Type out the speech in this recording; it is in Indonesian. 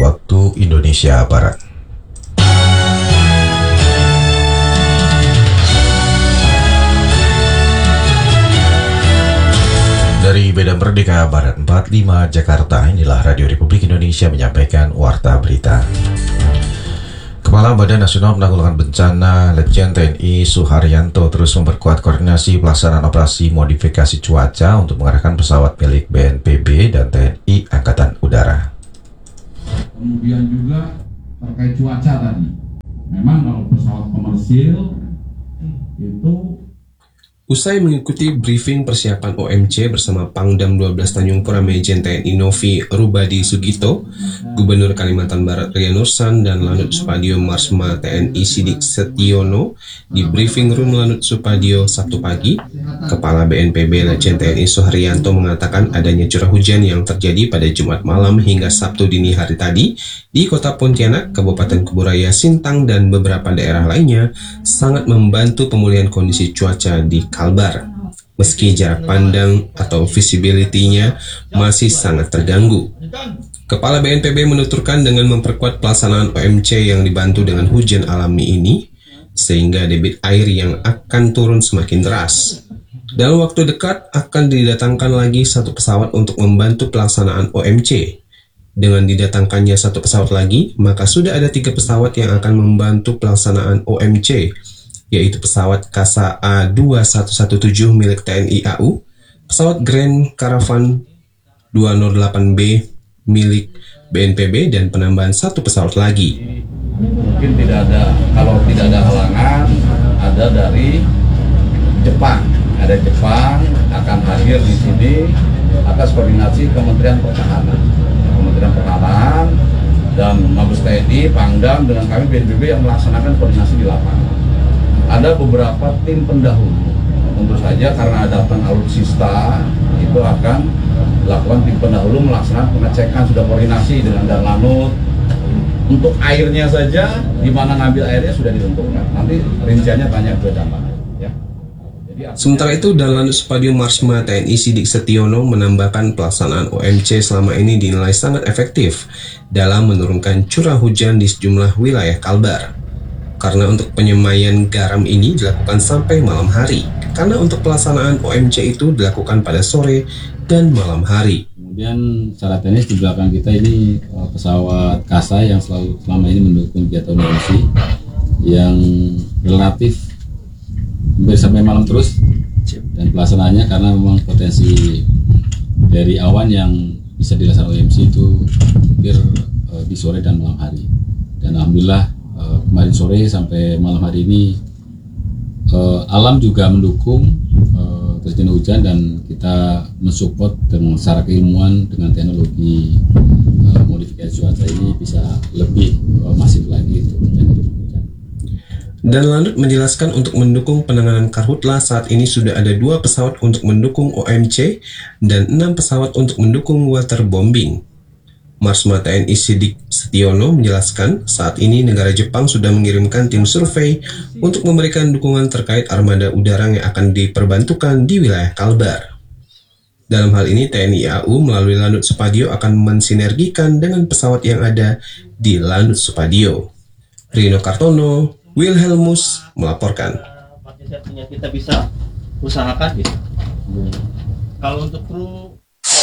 waktu Indonesia Barat. Dari Medan Merdeka Barat 45 Jakarta, inilah Radio Republik Indonesia menyampaikan Warta Berita. Kepala Badan Nasional Penanggulangan Bencana Letjen TNI Suharyanto terus memperkuat koordinasi pelaksanaan operasi modifikasi cuaca untuk mengarahkan pesawat milik BNPB dan TNI Angkatan Udara. Kemudian juga terkait cuaca tadi, memang kalau pesawat komersil itu usai mengikuti briefing persiapan OMC bersama Pangdam 12 Tanjung Pura Majen TNI Novi Rubadi Sugito, Gubernur Kalimantan Barat Ria Nursan, dan Lanut Supadio Marsma TNI Sidik Setiono di briefing room Lanut Supadio Sabtu pagi, Kepala BNPB Letjen TNI Suharyanto mengatakan adanya curah hujan yang terjadi pada Jumat malam hingga Sabtu dini hari tadi di Kota Pontianak, Kabupaten Kuburaya, Sintang, dan beberapa daerah lainnya sangat membantu pemulihan kondisi cuaca di Kalbar, meski jarak pandang atau visibility-nya masih sangat terganggu. Kepala BNPB menuturkan dengan memperkuat pelaksanaan OMC yang dibantu dengan hujan alami ini, sehingga debit air yang akan turun semakin deras. Dalam waktu dekat akan didatangkan lagi satu pesawat untuk membantu pelaksanaan OMC. Dengan didatangkannya satu pesawat lagi, maka sudah ada 3 pesawat yang akan membantu pelaksanaan OMC, yaitu pesawat Kasa A2117 milik TNI AU, pesawat Grand Caravan 208B milik BNPB, dan penambahan satu pesawat lagi. mungkin tidak ada, kalau tidak ada halangan, ada dari Jepang. Ada Jepang akan hadir di sini atas koordinasi Kementerian Pertahanan. Kementerian Pertahanan dan Mabes TNI, Pangdam, dengan kami BNPB yang melaksanakan koordinasi di lapangan. Ada beberapa tim pendahulu, tentu saja karena datang alutsista itu akan dilakukan tim pendahulu melaksanakan pengecekan, sudah koordinasi dengan Lanut. Untuk airnya saja, di mana ngambil airnya sudah ditentukan. Nanti rinciannya tanya ke Dampak. Ya. Sementara itu, Lanut Supadio Marsma TNI Sidik Setiono menambahkan pelaksanaan OMC selama ini dinilai sangat efektif dalam menurunkan curah hujan di sejumlah wilayah Kalbar. Karena untuk penyemaian garam ini dilakukan sampai malam hari. Karena untuk pelaksanaan OMC itu dilakukan pada sore dan malam hari. Kemudian secara teknis di belakang kita ini pesawat Kasa yang selama ini mendukung kegiatan OMC yang relatif hampir sampai malam terus, dan pelaksanaannya karena memang potensi dari awan yang bisa dilaksanakan OMC itu hampir di sore dan malam hari. Dan alhamdulillah kemarin sore sampai malam hari ini alam juga mendukung terjadinya hujan, dan kita mensupport dengan secara keilmuan dengan teknologi modifikasi cuaca ini bisa lebih masif lagi itu terjadi hujan. Dan Lanut menjelaskan untuk mendukung penanganan karhutlah saat ini sudah ada 2 pesawat untuk mendukung OMC dan 6 pesawat untuk mendukung waterbombing. Marsma TNI Sidik Setiono menjelaskan saat ini negara Jepang sudah mengirimkan tim survei untuk memberikan dukungan terkait armada udara yang akan diperbantukan di wilayah Kalbar. Dalam hal ini TNI AU melalui Lanut Supadio akan mensinergikan dengan pesawat yang ada di Lanut Supadio. Rino Kartono, Wilhelmus melaporkan. Kita bisa usahakan gitu. Kalau untuk kru